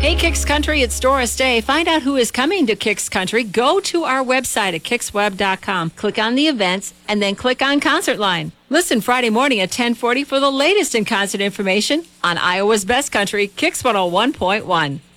Hey, Kicks Country, it's Doris Day. Find out who is coming to Kicks Country. Go to our website at kicksweb.com. Click on the events and then click on Concert Line. Listen Friday morning at 10:40 for the latest in concert information on Iowa's Best Country, Kicks 101.1.